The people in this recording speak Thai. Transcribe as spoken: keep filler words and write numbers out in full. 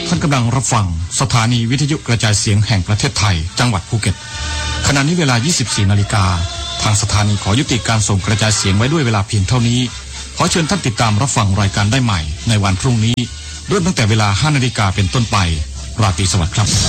ท่านกำลังรับฟังสถานีวิทยุกระจายเสียงแห่งประเทศไทยจังหวัดภูเก็ตขณะนี้เวลา ยี่สิบสี่ นาฬิกาทางสถานีขอยุติการส่งกระจายเสียงไว้ด้วยเวลาเพียงเท่านี้ขอเชิญท่านติดตามรับฟังรายการได้ใหม่ในวันพรุ่งนี้เริ่มตั้งแต่เวลา ห้า นาฬิกาเป็นต้นไปราตรีสวัสดิ์ครับ